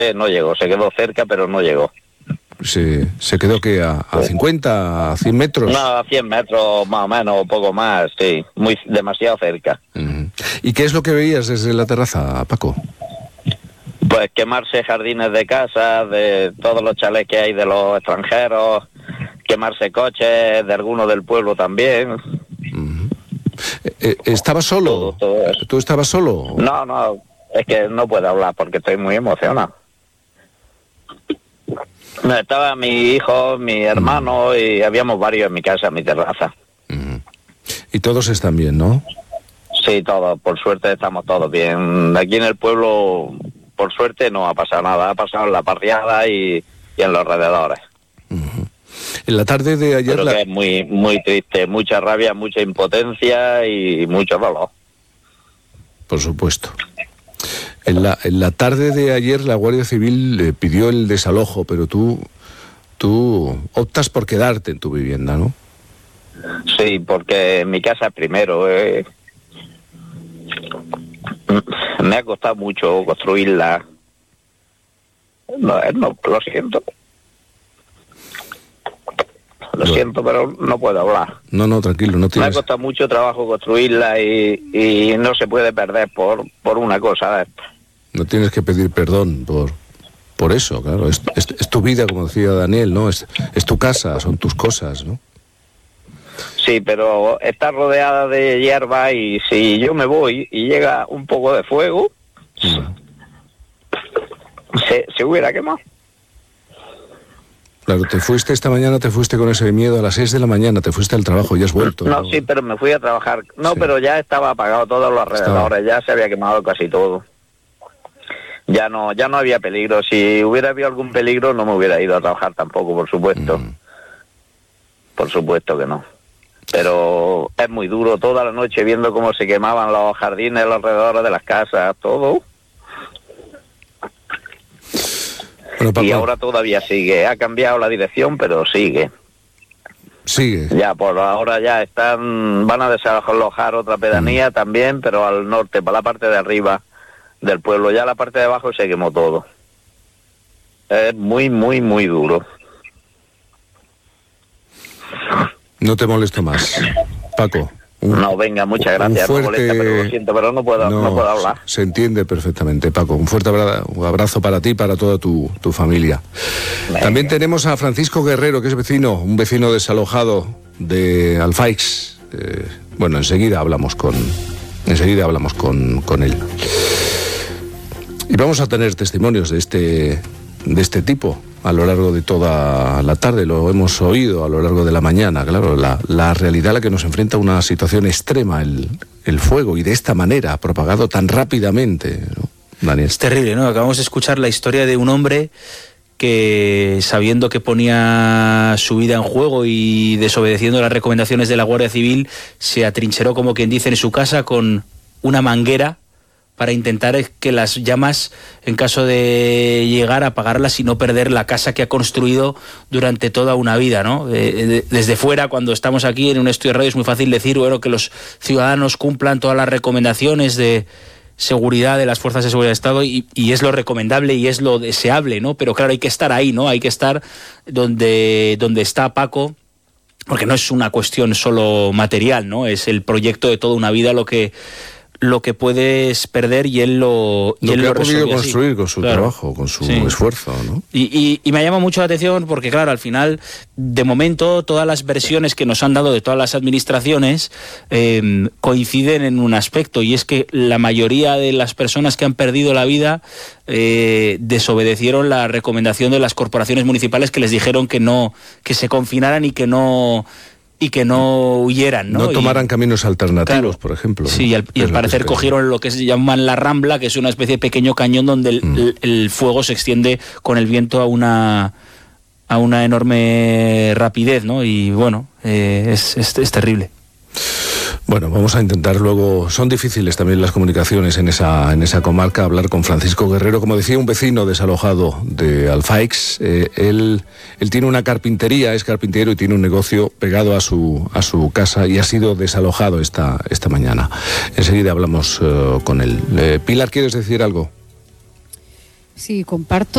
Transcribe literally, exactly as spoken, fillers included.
no llegó, se quedó cerca, pero no llegó. ¿Se, se quedó que a, a cincuenta, a cien metros? No, a cien metros más o menos, o poco más, sí, muy demasiado cerca. Uh-huh. ¿Y qué es lo que veías desde la terraza, Paco? Pues quemarse jardines de casa, de todos los chalés que hay de los extranjeros, quemarse coches de algunos del pueblo también. Uh-huh. Eh, ¿Estabas solo? Todo, todo eso. ¿Tú estabas solo? No, no, es que no puedo hablar porque estoy muy emocionado. No, estaba mi hijo, mi hermano uh-huh. y habíamos varios en mi casa, en mi terraza. Uh-huh. Y todos están bien, ¿no? Sí, todos, por suerte estamos todos bien. Aquí en el pueblo, por suerte, no ha pasado nada. Ha pasado en la barriada y, y en los alrededores. Uh-huh. En la tarde de ayer... Pero la... que es muy, muy triste, mucha rabia, mucha impotencia y mucho dolor. Por supuesto. En la, en la tarde de ayer la Guardia Civil eh, pidió el desalojo, pero tú, tú optas por quedarte en tu vivienda, ¿no? Sí, porque en mi casa primero... Eh, me ha costado mucho construirla. No, no, lo siento. Lo bueno. siento, pero no puedo hablar. No, no, tranquilo, no tienes... Me ha costado mucho trabajo construirla y, y no se puede perder por, por una cosa de esta. No tienes que pedir perdón por, por eso, claro. Es, es, es tu vida, como decía Daniel, ¿no? Es, es tu casa, son tus cosas, ¿no? Sí, pero está rodeada de hierba y si yo me voy y llega un poco de fuego, sí. se, se hubiera quemado. Claro, te fuiste esta mañana, te fuiste con ese miedo a las seis de la mañana, te fuiste al trabajo y has vuelto. No, ¿no? Sí, pero me fui a trabajar. No, sí. Pero ya estaba apagado todos los alrededores, estaba... ya se había quemado casi todo. Ya no, ya no había peligro. Si hubiera habido algún peligro no me hubiera ido a trabajar tampoco, por supuesto. Mm. Por supuesto que no. Pero es muy duro toda la noche viendo cómo se quemaban los jardines, los alrededores de las casas, todo. Bueno, Paco, y ahora todavía sigue. Ha cambiado la dirección, pero sigue. Sigue. Ya, por ahora ya están, van a desalojar otra pedanía mm. también, pero al norte, para la parte de arriba del pueblo. Ya la parte de abajo se quemó todo. Es muy, muy, muy duro. No te molesto más, Paco. Un, no, venga, muchas gracias. Fuerte... No molesta, pero lo siento, pero no puedo, no, no puedo hablar. Se entiende perfectamente, Paco. Un fuerte abrazo para ti y para toda tu, tu familia. Venga. También tenemos a Francisco Guerrero, que es vecino, un vecino desalojado de Alfaix. Eh, bueno, enseguida hablamos con, enseguida hablamos con, con él. Y vamos a tener testimonios de este, de este tipo a lo largo de toda la tarde, lo hemos oído a lo largo de la mañana, claro, la, la realidad a la que nos enfrenta una situación extrema, el, el fuego, y de esta manera, propagado tan rápidamente, ¿no, Daniel? Es terrible, ¿no? Acabamos de escuchar la historia de un hombre que, sabiendo que ponía su vida en juego y desobedeciendo las recomendaciones de la Guardia Civil, se atrincheró, como quien dice, en su casa con una manguera para intentar que las llamas, en caso de llegar a apagarlas y no perder la casa que ha construido durante toda una vida, ¿no? Eh, desde fuera, cuando estamos aquí en un estudio de radio, es muy fácil decir, bueno, que los ciudadanos cumplan todas las recomendaciones de seguridad de las fuerzas de seguridad de Estado y, y es lo recomendable y es lo deseable, ¿no? Pero claro, hay que estar ahí, ¿no? Hay que estar donde, donde está Paco, porque no es una cuestión solo material, ¿no? Es el proyecto de toda una vida lo que... lo que puedes perder y él lo y lo él que lo ha podido así. construir con su claro. trabajo, con su sí. esfuerzo, ¿no? Y, y, y me llama mucho la atención porque, claro, al final, de momento, todas las versiones que nos han dado de todas las administraciones eh, coinciden en un aspecto, y es que la mayoría de las personas que han perdido la vida eh, desobedecieron la recomendación de las corporaciones municipales que les dijeron que no, que se confinaran y que no... y que no huyeran, ¿no? No tomaran y, caminos alternativos, claro, por ejemplo. Sí, y al, y al parecer cogieron lo que se llaman la Rambla, que es una especie de pequeño cañón donde el, mm. el, el fuego se extiende con el viento a una a una enorme rapidez, ¿no? Y bueno, eh, es, es, es terrible. Bueno, vamos a intentar luego, son difíciles también las comunicaciones en esa en esa comarca, hablar con Francisco Guerrero, como decía, un vecino desalojado de Alfaix. Eh, él, él tiene una carpintería, es carpintero y tiene un negocio pegado a su a su casa y ha sido desalojado esta, esta mañana. Enseguida hablamos uh, con él. Eh, Pilar, ¿quieres decir algo? Sí, comparto.